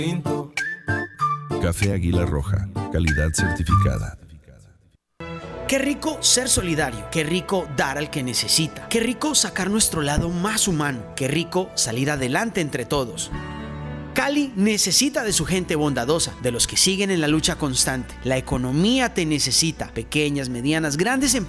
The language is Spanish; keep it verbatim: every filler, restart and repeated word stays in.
Café Águila Roja, calidad certificada. Qué rico ser solidario, qué rico dar al que necesita, qué rico sacar nuestro lado más humano, qué rico salir adelante entre todos. Cali necesita de su gente bondadosa, de los que siguen en la lucha constante. La economía te necesita, pequeñas, medianas, grandes empresas.